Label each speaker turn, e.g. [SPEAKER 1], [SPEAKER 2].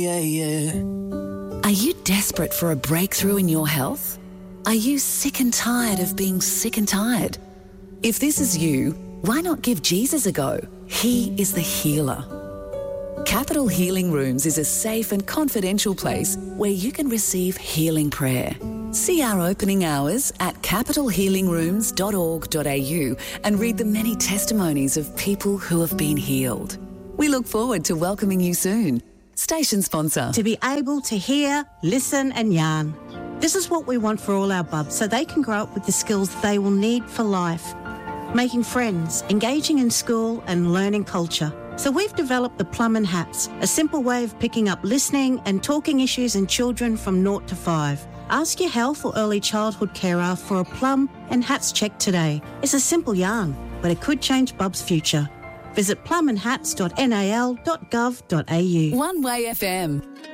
[SPEAKER 1] Are you desperate for a breakthrough in your health? Are you sick and tired of being sick and tired? If this is you, why not give Jesus a go? He is the healer. Capital Healing Rooms is a safe and confidential place where you can receive healing prayer. See our opening hours at capitalhealingrooms.org.au and read the many testimonies of people who have been healed. We look forward to welcoming you soon. Station sponsor.
[SPEAKER 2] To be able to hear, listen and yarn. This is what we want for all our bubs so they can grow up with the skills they will need for life. Making friends, engaging in school and learning culture. So we've developed the Plum and Hats, a simple way of picking up listening and talking issues in children from 0 to 5. Ask your health or early childhood carer for a Plum and Hats check today. It's a simple yarn, but it could change Bub's future. Visit plumandhats.nal.gov.au.
[SPEAKER 1] One Way FM.